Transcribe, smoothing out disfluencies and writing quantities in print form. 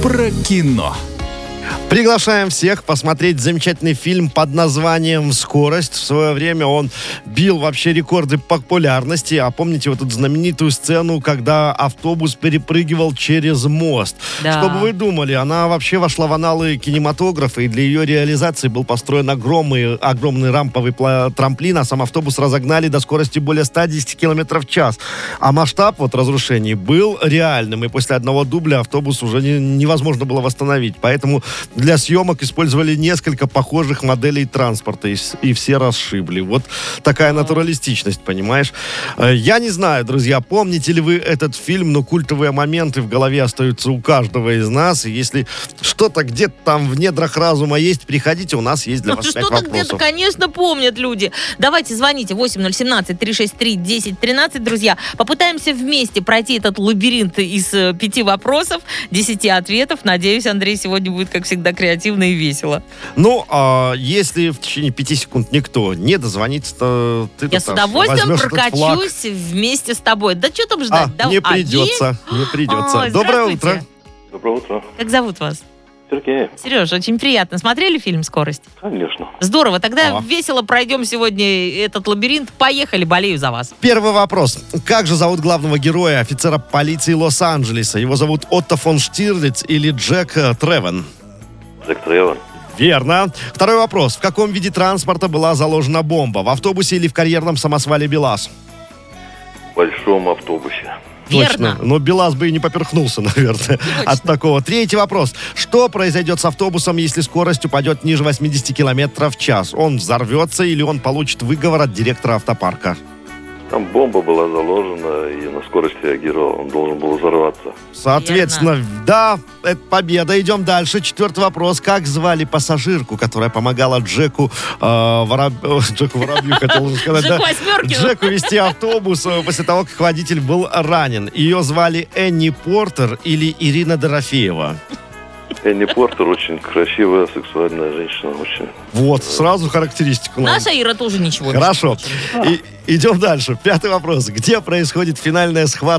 про кино. Приглашаем всех посмотреть замечательный фильм под названием «Скорость». В свое время он бил вообще рекорды популярности. А помните вот эту знаменитую сцену, когда автобус перепрыгивал через мост? Да. Что бы вы думали, она вообще вошла в аналы кинематографа, и для ее реализации был построен огромный рамповый трамплин, а сам автобус разогнали до скорости более 110 км в час. А масштаб разрушений был реальным, и после одного дубля автобус уже невозможно было восстановить. Поэтому для съемок использовали несколько похожих моделей транспорта, и все расшибли. Вот такая натуралистичность, понимаешь? Я не знаю, друзья, помните ли вы этот фильм, но культовые моменты в голове остаются у каждого из нас. И если что-то где-то там в недрах разума есть, приходите, у нас есть для вас 5 вопросов. Что-то где-то, конечно, помнят люди. Давайте звоните 8017-363-1013, друзья. Попытаемся вместе пройти этот лабиринт из 5 вопросов, 10 ответов. Надеюсь, Андрей сегодня будет, как всегда, креативно и весело. Ну, если в течение 5 секунд никто не дозвонится, то ты Я с удовольствием прокачусь вместе с тобой. Да что там ждать? Не придется. Ой, Доброе утро. Доброе утро. Как зовут вас? Сергей. Сереж, очень приятно. Смотрели фильм «Скорость»? Конечно. Здорово. Тогда весело пройдем сегодня этот лабиринт. Поехали, болею за вас. Первый вопрос. Как же зовут главного героя, офицера полиции Лос-Анджелеса? Его зовут Отто фон Штирлиц или Джек Тревен? Джек Тревен. Верно. Второй вопрос. В каком виде транспорта была заложена бомба? В автобусе или в карьерном самосвале БелАЗ? В большом автобусе. Верно. Точно. Но БелАЗ бы и не поперхнулся, наверное, от такого. Третий вопрос. Что произойдет с автобусом, если скорость упадет ниже 80 км в час? Он взорвется или он получит выговор от директора автопарка? Там бомба была заложена, и на скорость реагировал. Он должен был взорваться. Соответственно, да, это победа. Идем дальше. Четвертый вопрос. Как звали пассажирку, которая помогала Джеку Воробью, хотел уже сказать, да? Джеку вести автобус после того, как водитель был ранен? Ее звали Энни Портер или Ирина Дорофеева? Энни Портер очень красивая, сексуальная женщина. Очень. Вот, сразу характеристику. Наша Ира тоже ничего. Хорошо. Идем дальше. Пятый вопрос. Где происходит финальная схватка